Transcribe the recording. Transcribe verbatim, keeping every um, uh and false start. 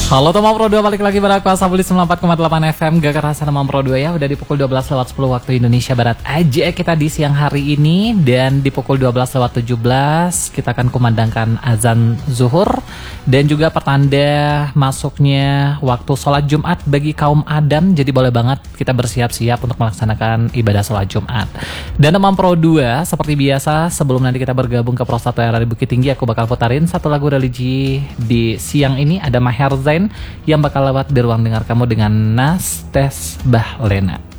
Halo teman Pro dua, balik lagi pada aku Asabuli sembilan puluh empat koma delapan F M. Gak kerasa teman Pro dua ya, udah di pukul dua belas lewat sepuluh waktu Indonesia Barat aja kita di siang hari ini. Dan di pukul dua belas lewat tujuh belas kita akan kumandangkan azan zuhur dan juga pertanda masuknya waktu sholat Jumat bagi kaum Adam. Jadi boleh banget kita bersiap-siap untuk melaksanakan ibadah sholat Jumat. Dan teman Pro dua, seperti biasa sebelum nanti kita bergabung ke Pro satu era di Bukit Tinggi, aku bakal putarin satu lagu religi di siang ini. Ada Maher Zain yang bakal lewat di ruang dengar kamu dengan Nas Tes Bah Lena.